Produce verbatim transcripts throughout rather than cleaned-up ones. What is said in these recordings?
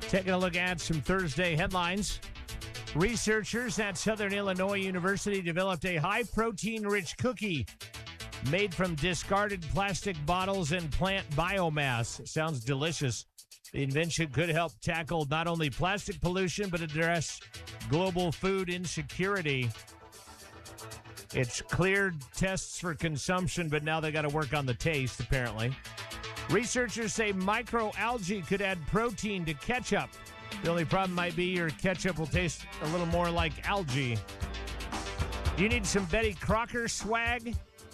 Taking a look at some Thursday headlines. Researchers at Southern Illinois University developed a high-protein rich cookie made from discarded plastic bottles and plant biomass. Sounds delicious. The invention could help tackle not only plastic pollution, but address global food insecurity. It's cleared tests for consumption, but now they got to work on the taste, apparently. Researchers say microalgae could add protein to ketchup. The only problem might be your ketchup will taste a little more like algae. Do you need some Betty Crocker swag?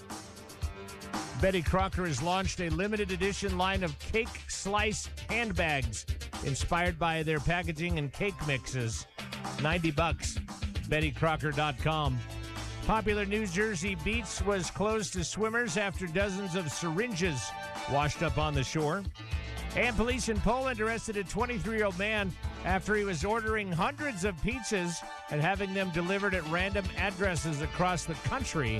Betty Crocker has launched a limited edition line of cake slice handbags inspired by their packaging and cake mixes. ninety bucks. Betty Crocker dot com. Popular New Jersey beach was closed to swimmers after dozens of syringes washed up on the shore. And police in Poland arrested a twenty-three-year-old man after he was ordering hundreds of pizzas and having them delivered at random addresses across the country.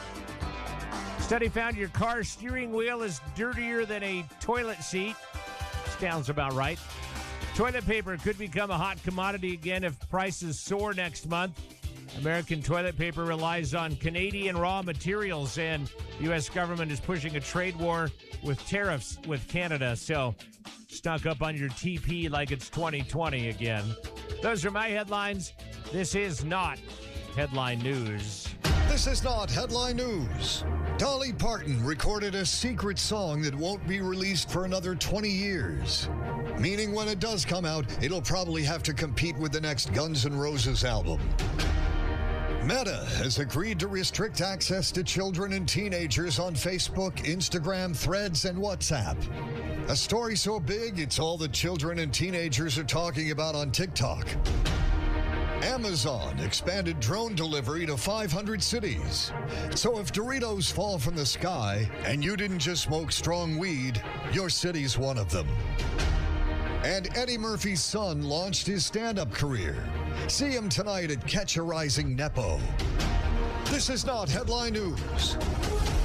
Study found your car's steering wheel is dirtier than a toilet seat. Sounds about right. Toilet paper could become a hot commodity again if prices soar next month. American toilet paper relies on Canadian raw materials, and the U S government is pushing a trade war with tariffs with Canada. So, stock up on your T P like it's twenty twenty again. Those are my headlines. This is not Headline News. This is not Headline News. Dolly Parton recorded a secret song that won't be released for another twenty years. Meaning when it does come out, it'll probably have to compete with the next Guns N' Roses album. Meta has agreed to restrict access to children and teenagers on Facebook, Instagram, Threads, and WhatsApp. A story so big, it's all the children and teenagers are talking about on TikTok. Amazon expanded drone delivery to five hundred cities. So if Doritos fall from the sky and you didn't just smoke strong weed, your city's one of them. And Eddie Murphy's son launched his stand-up career. See him tonight at Catch a Rising Nepo. This is not Headline News.